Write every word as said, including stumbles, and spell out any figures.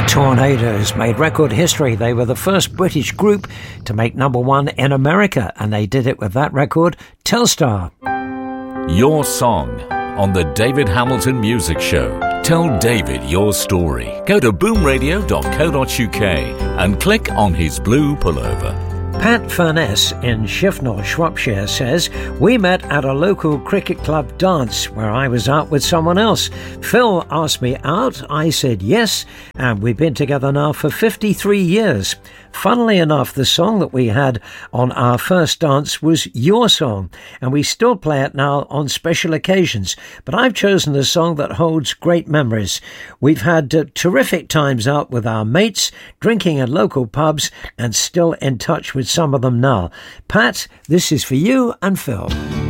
Tornadoes made record history. They were the first British group to make number one in America, and they did it with that record, Telstar. Your song on the David Hamilton Music Show. Tell David your story. Go to boom radio dot co dot uk and click on his blue pullover. Pat Furness in Shifnal, Shropshire says, we met at a local cricket club dance where I was out with someone else. Phil asked me out, I said yes, and we've been together now for fifty-three years. Funnily enough, the song that we had on our first dance was your song, and we still play it now on special occasions. But I've chosen a song that holds great memories. We've had uh, terrific times out with our mates, drinking in local pubs, and still in touch with some of them now. Pat, this is for you and Phil.